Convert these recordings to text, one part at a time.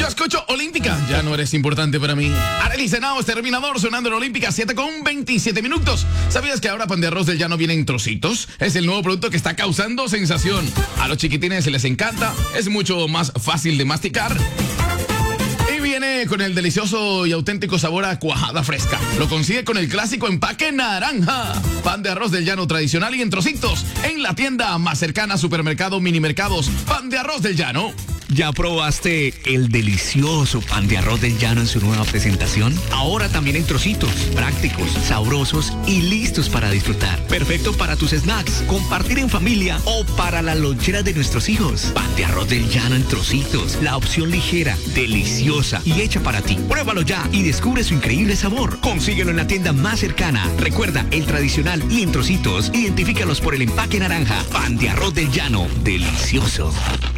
Yo escucho Olímpica, ya no eres importante para mí. Arely Senao, Terminador, sonando en Olímpica, 7:27. ¿Sabías que ahora pan de arroz del llano viene en trocitos? Es el nuevo producto que está causando sensación. A los chiquitines les encanta, es mucho más fácil de masticar. Viene con el delicioso y auténtico sabor a cuajada fresca. Lo consigue con el clásico empaque naranja. Pan de arroz del llano tradicional y en trocitos. En la tienda más cercana, supermercado, minimercados. Pan de arroz del llano. ¿Ya probaste el delicioso pan de arroz del llano en su nueva presentación? Ahora también en trocitos, prácticos, sabrosos y listos para disfrutar. Perfecto para tus snacks, compartir en familia o para las loncheras de nuestros hijos. Pan de arroz del llano en trocitos, la opción ligera, deliciosa y hecha para ti. Pruébalo ya y descubre su increíble sabor. Consíguelo en la tienda más cercana. Recuerda, el tradicional y en trocitos, identifícalos por el empaque naranja. Pan de arroz del llano, delicioso.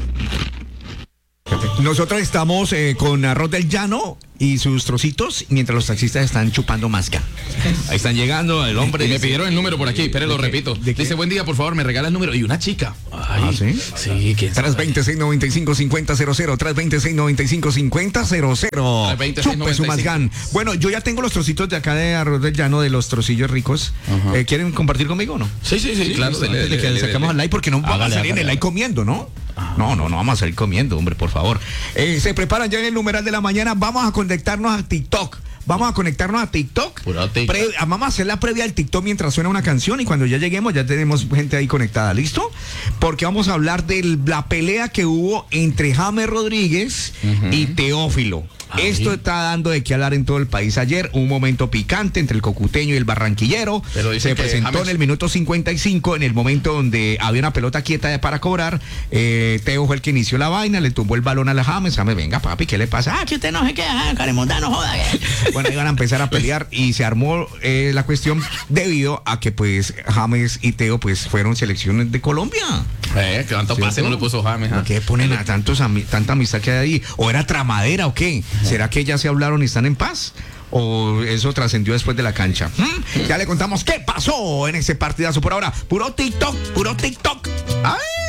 Nosotros estamos con arroz del llano y sus trocitos mientras los taxistas están chupando masca. Ahí están llegando el hombre. Y me pidieron el número por aquí, pero lo repito. Dice, buen día, por favor, me regala el número. Y una chica. Ay, ¿sí? Sí, ¿quién sabe? 326-95-5000, 326-95-5000. Chupe su masgán. Bueno, yo ya tengo los trocitos de acá de arroz del llano, de los trocillos ricos. ¿Quieren compartir conmigo o no? Sí, claro. Le sacamos al like porque no vamos a salir en el like comiendo, ¿no? No vamos a salir comiendo, hombre, por favor. Se preparan ya en el numeral de la mañana. Vamos a conectarnos a TikTok. Vamos a vamos a hacer la previa del TikTok mientras suena una canción y cuando ya lleguemos ya tenemos gente ahí conectada, ¿listo? Porque vamos a hablar de la pelea que hubo entre James Rodríguez y Teófilo. Esto está dando de qué hablar en todo el país. Ayer un momento picante entre el cocuteño y el barranquillero. Se presentó James en el minuto 55, en el momento donde había una pelota quieta para cobrar. Teo fue el que inició la vaina, le tumbó el balón a la James. James, venga papi, ¿qué le pasa? Que usted no se queda, Caremonda, no joda. Bueno, iban a empezar a pelear y se armó la cuestión debido a que pues James y Teo pues fueron selecciones de Colombia. Que tanto pase no le puso James. ¿Por qué ponen a tanta amistad que hay ahí? ¿O era tramadera o qué? ¿Será que ya se hablaron y están en paz? ¿O eso trascendió después de la cancha? Ya le contamos qué pasó en ese partidazo por ahora. Puro TikTok. ¡Ay!